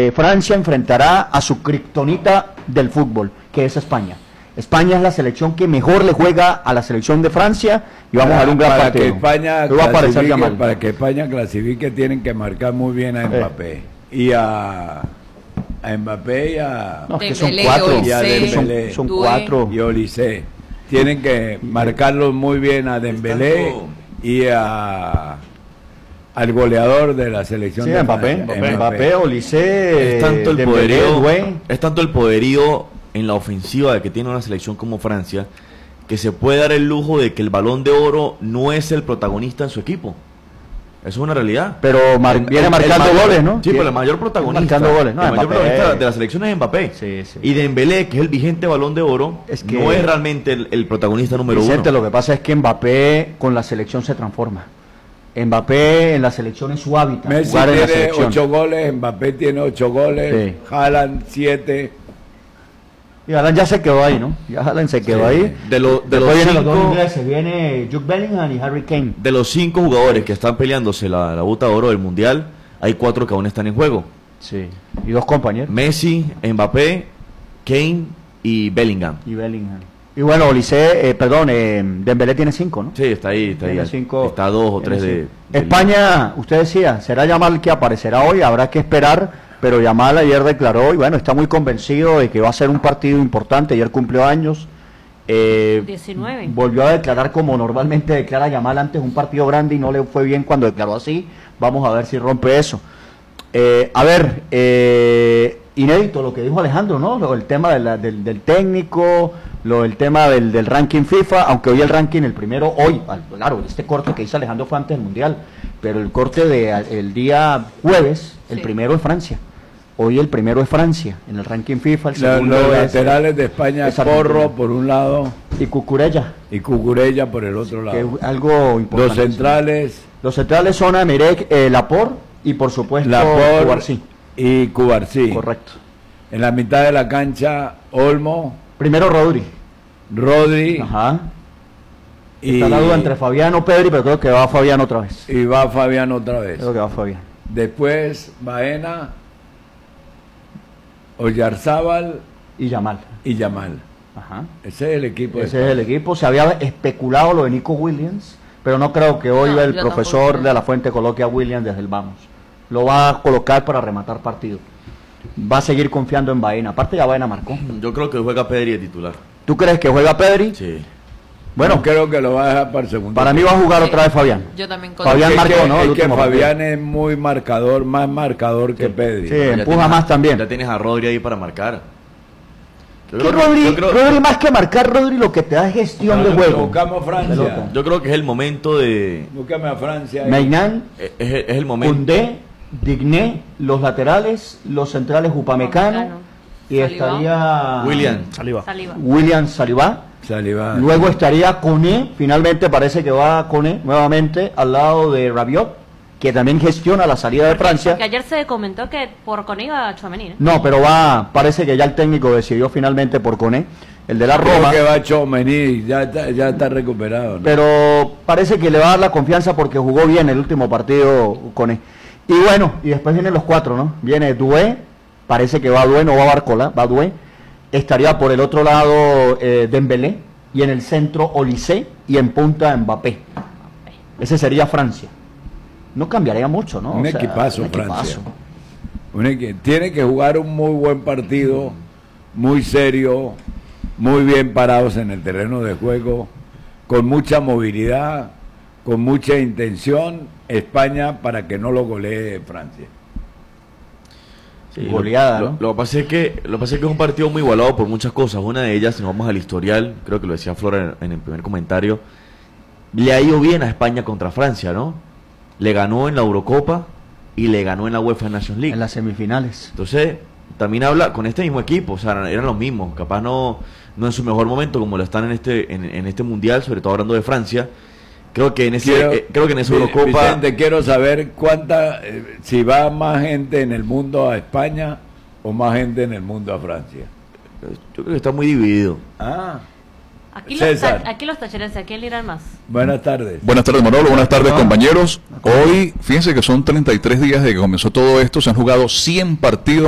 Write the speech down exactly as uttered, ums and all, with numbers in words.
eh, Francia enfrentará a su kriptonita del fútbol, que es España. España es la selección que mejor le juega a la selección de Francia y vamos para, a ver un gran para partido. Que España va a aparecer clasifique, para que España clasifique tienen que marcar muy bien a Mbappé eh. y a, a Mbappé y a no, que son cuatro, y a Dembélé, son, son cuatro y Olise. Tienen que marcarlos muy bien a Dembélé y a al goleador de la selección sí, de Mbappé, Francia. Mbappé, Mbappé, Olise, es tanto el Dembélé, poderío, Doué. es tanto el poderío en la ofensiva de que tiene una selección como Francia, que se puede dar el lujo de que el Balón de Oro no es el protagonista en su equipo. Eso es una realidad. Pero mar, el, viene el, marcando el mayor, goles, ¿no? Sí, pero el mayor protagonista, marcando goles, ¿no? el mayor Mbappé. protagonista de la selección es Mbappé. Sí, sí. Y Dembélé, que es el vigente Balón de Oro, es que no es realmente el, el protagonista número Vicente, uno. Lo que pasa es que Mbappé con la selección se transforma. Mbappé en la selección es su hábitat. Messi jugar en la tiene selección. ocho goles, Mbappé tiene ocho goles, Sí. Haaland siete. Y Haaland ya se quedó ahí, ¿no? Ya Haaland se quedó Sí. ahí. De, lo, de, Después los vienen los dos cinco, ingleses, viene Jude Bellingham y Harry Kane. de los cinco jugadores que están peleándose la, la bota de oro del Mundial, hay cuatro que aún están en juego. Sí. Y dos compañeros. Messi, Mbappé, Kane y Bellingham. Y Bellingham. Y bueno, Olise, eh, perdón, eh, Dembélé tiene cinco, ¿no? Sí, está ahí, está ahí. Tiene cinco, está a dos o tres de, de... España, usted decía, será Yamal el que aparecerá hoy, habrá que esperar, pero Yamal ayer declaró, y bueno, está muy convencido de que va a ser un partido importante, ayer cumplió años. Eh, diecinueve. Volvió a declarar como normalmente declara Yamal antes un partido grande y no le fue bien cuando declaró así. Vamos a ver si rompe eso. Eh, a ver, eh, inédito lo que dijo Alejandro, ¿no? Lo, el tema de la, del, del técnico, lo del tema del, del ranking FIFA, aunque hoy el ranking, el primero, hoy, claro, este corte que hizo Alejandro fue antes del Mundial, pero el corte del de, el día jueves, el sí. primero es Francia. Hoy el primero es Francia, en el ranking FIFA, el segundo los, los es, laterales de España, es Porro por un lado y Cucurella. Y Cucurella por el otro lado. Que algo importante. Los centrales. Los centrales son Amerec, eh, Laporte y por supuesto Laporte Cubarsí. Y Cubarsí. Correcto. En la mitad de la cancha, Olmo. Primero Rodri. Rodri. Ajá. Y está la duda entre Fabián o Pedri, pero creo que va Fabián otra vez. Y va Fabián otra vez. Creo que va Fabián. Después Baena, Oyarzábal y Yamal. Y Yamal. Ajá. Ese es el equipo. Ese es el equipo. Se había especulado lo de Nico Williams, pero no creo que hoy no, el profesor tampoco. de la Fuente coloque a Williams desde el vamos. Lo va a colocar para rematar partido. Va a seguir confiando en Baena. Aparte ya Baena marcó. Yo creo que juega Pedri de titular. ¿Tú crees que juega Pedri? Sí. Bueno, no, creo que lo va a dejar para el segundo. Para mí va a jugar sí. otra vez Fabián. Yo también. Fabián marcó, que, ¿no? Es que Fabián partido. es muy marcador, más marcador sí. que Pedri. Sí, ya empuja más también. Ya tienes a Rodri ahí para marcar. Yo creo, Rodri, yo creo, Rodri más que marcar, Rodri lo que te da es gestión de juego. Buscamos Francia. Yo creo que es el momento de... Búscame a Francia. Maignan, es, es, es el momento. Koundé, Digné, los laterales, los centrales Upamecano y Saliba. estaría... William Saliba. Saliba. William Saliba. Saliba. Luego estaría Koné, finalmente parece que va Koné nuevamente al lado de Rabiot, que también gestiona la salida de Francia. Porque ayer se comentó que por Koné iba Tchouaméni, ¿eh? No, pero va, parece que ya el técnico decidió finalmente por Koné, el de la Roma. Creo que va Tchouaméni, ya está, ya está recuperado, ¿no? Pero parece que le va a dar la confianza porque jugó bien el último partido Koné. Y bueno, y después vienen los cuatro, ¿no? Viene Doué, parece que va Doué, no va Barcola, va Doué. Estaría por el otro lado eh, Dembélé, y en el centro Olise, y en punta Mbappé. Ese sería Francia. No cambiaría mucho, ¿no? Un, o sea, equipazo, un equipazo, Francia. Un equ tiene que jugar un muy buen partido, muy serio, muy bien parados en el terreno de juego, con mucha movilidad, con mucha intención, España para que no lo golee Francia. Sí, goleada, lo, ¿no? lo, lo, que pasa es que, lo que pasa es que es un partido muy igualado por muchas cosas. Una de ellas, si nos vamos al historial, creo que lo decía Flora en, en el primer comentario, le ha ido bien a España contra Francia, ¿no? Le ganó en la Eurocopa y le ganó en la UEFA Nations League. En las semifinales. Entonces, también habla con este mismo equipo, o sea, eran los mismos, capaz no, no en su mejor momento como lo están en este, en, en este Mundial, sobre todo hablando de Francia. Creo que en ese, quiero, eh, creo que en esa Eurocopa... Vicente, quiero saber cuánta, eh, si va más gente en el mundo a España o más gente en el mundo a Francia. Yo creo que está muy dividido. Ah, Aquí los, aquí los talleres, ¿a quién le irán más? Buenas tardes. Buenas tardes, Manolo. Buenas tardes, compañeros. Hoy, fíjense que son treinta y tres días de que comenzó todo esto. Se han jugado cien partidos.